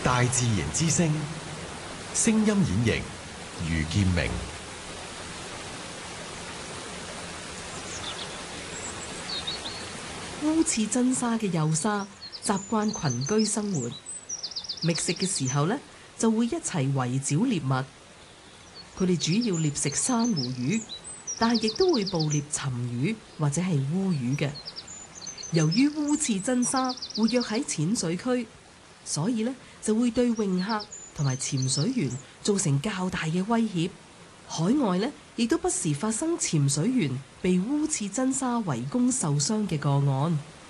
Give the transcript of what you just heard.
大自然之聲，聲音演繹余劍明。 烏翅真沙嘅幼鯊習慣群居生活，覓食嘅時候呢，就會一齊圍剿獵物。佢哋主要獵食珊瑚魚，但係亦都會捕獵鱘魚或者係烏魚嘅。由於烏翅真沙活躍喺淺水區，所以呢就會對泳客同埋潛水員造成較大嘅威脅。海外呢亦都不時發生潛水員被烏翅真沙圍攻受傷嘅個案。